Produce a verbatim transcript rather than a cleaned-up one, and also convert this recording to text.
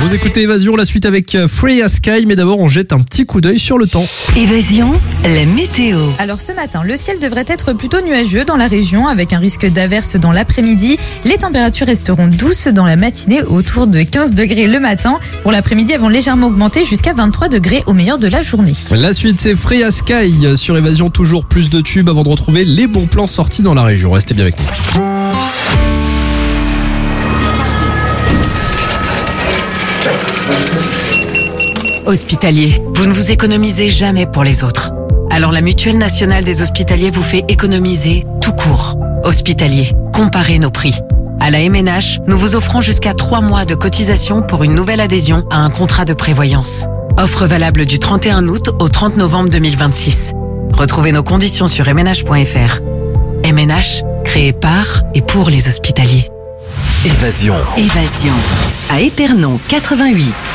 Vous écoutez Évasion, la suite avec Freya Sky, mais d'abord on jette un petit coup d'œil sur le temps. Évasion, la météo. Alors ce matin, le ciel devrait être plutôt nuageux dans la région avec un risque d'averse dans l'après-midi. Les températures resteront douces dans la matinée autour de quinze degrés le matin. Pour l'après-midi, elles vont légèrement augmenter jusqu'à vingt-trois degrés au meilleur de la journée. La suite c'est Freya Sky sur Évasion, toujours plus de tubes avant de retrouver les bons plans sortis dans la région. Restez bien avec nous. Hospitalier, vous ne vous économisez jamais pour les autres. Alors la Mutuelle Nationale des Hospitaliers vous fait économiser tout court. Hospitalier, comparez nos prix. À la M N H, nous vous offrons jusqu'à trois mois de cotisation pour une nouvelle adhésion à un contrat de prévoyance. Offre valable du trente et un août au trente novembre deux mille vingt-six. Retrouvez nos conditions sur m n h point f r. M N H, créé par et pour les hospitaliers. Évasion. Évasion. À Épernon quatre-vingt-huit.